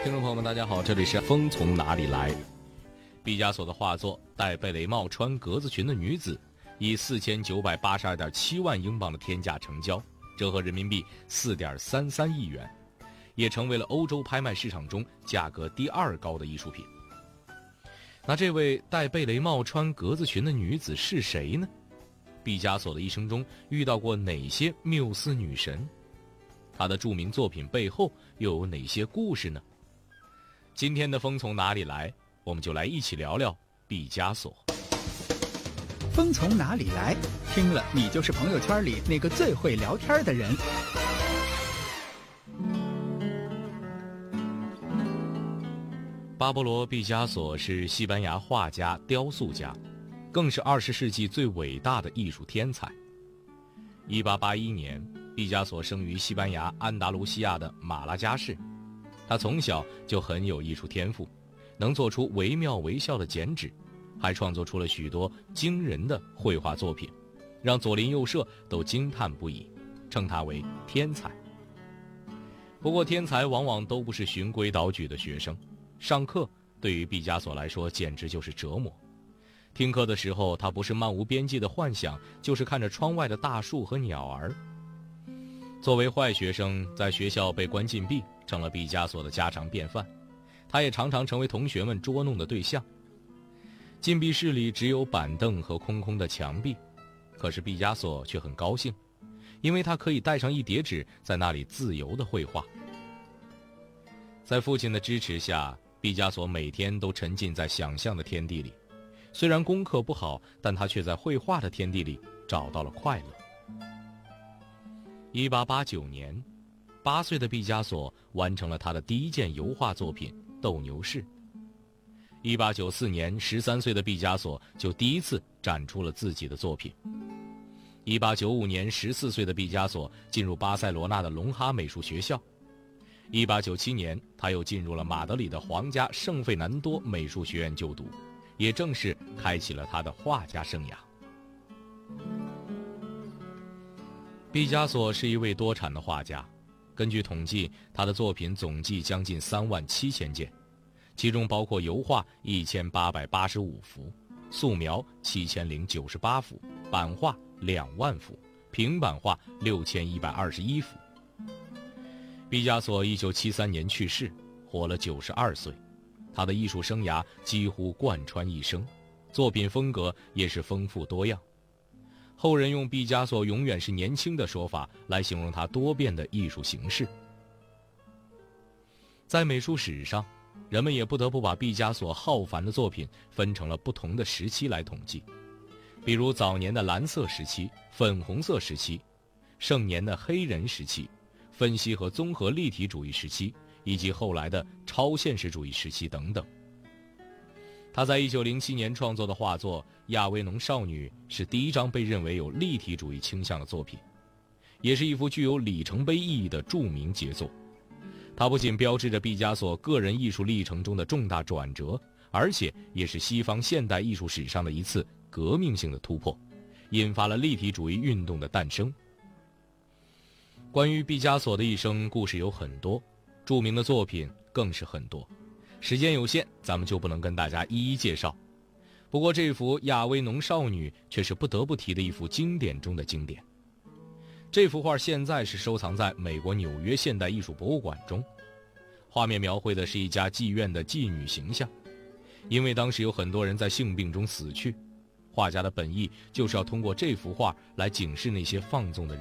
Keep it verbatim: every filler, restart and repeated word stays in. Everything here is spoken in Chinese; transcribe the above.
听众朋友们大家好，这里是风从哪里来。毕加索的画作戴贝雷帽穿格子裙的女子以四千九百八十二点七万英镑的天价成交，折合人民币 四点三三亿元，也成为了欧洲拍卖市场中价格第二高的艺术品。那这位戴贝雷帽穿格子裙的女子是谁呢？毕加索的一生中遇到过哪些缪斯女神？她的著名作品背后又有哪些故事呢？今天的风从哪里来，我们就来一起聊聊毕加索。 风从哪里来？听了你就是朋友圈里那个最会聊天的人。 巴勃罗·毕加索是西班牙画家、雕塑家，更是二十世纪最伟大的艺术天才。一八八一年，毕加索生于西班牙安达卢西亚的马拉加市。他从小就很有艺术天赋，能做出惟妙惟肖的剪纸，还创作出了许多惊人的绘画作品，让左邻右舍都惊叹不已，称他为天才。不过天才往往都不是循规蹈矩的学生，上课对于毕加索来说简直就是折磨。听课的时候，他不是漫无边际的幻想，就是看着窗外的大树和鸟儿。作为坏学生，在学校被关禁闭，成了毕加索的家常便饭，他也常常成为同学们捉弄的对象。禁闭室里只有板凳和空空的墙壁，可是毕加索却很高兴，因为他可以带上一叠纸，在那里自由地绘画。在父亲的支持下，毕加索每天都沉浸在想象的天地里，虽然功课不好，但他却在绘画的天地里找到了快乐。一八八九年，八岁的毕加索完成了他的第一件油画作品《斗牛士》。一八九四年，十三岁的毕加索就第一次展出了自己的作品。一八九五年，十四岁的毕加索进入巴塞罗那的隆哈美术学校。一八九七年，他又进入了马德里的皇家圣费南多美术学院就读，也正式开启了他的画家生涯。毕加索是一位多产的画家，根据统计，他的作品总计将近三万七千件，其中包括油画一千八百八十五幅，素描七千零九十八幅，版画两万幅，平板画六千一百二十一幅。毕加索一九七三年去世，活了九十二岁。他的艺术生涯几乎贯穿一生，作品风格也是丰富多样。后人用毕加索永远是年轻的说法来形容他多变的艺术形式。在美术史上，人们也不得不把毕加索浩繁的作品分成了不同的时期来统计，比如早年的蓝色时期、粉红色时期，盛年的黑人时期，分析和综合立体主义时期，以及后来的超现实主义时期等等。他在一九零七年创作的画作《亚维农少女》是第一张被认为有立体主义倾向的作品，也是一幅具有里程碑意义的著名杰作。它不仅标志着毕加索个人艺术历程中的重大转折，而且也是西方现代艺术史上的一次革命性的突破，引发了立体主义运动的诞生。关于毕加索的一生，故事有很多，著名的作品更是很多，时间有限，咱们就不能跟大家一一介绍。不过这幅亚维农少女却是不得不提的一幅经典中的经典。这幅画现在是收藏在美国纽约现代艺术博物馆中，画面描绘的是一家妓院的妓女形象。因为当时有很多人在性病中死去，画家的本意就是要通过这幅画来警示那些放纵的人。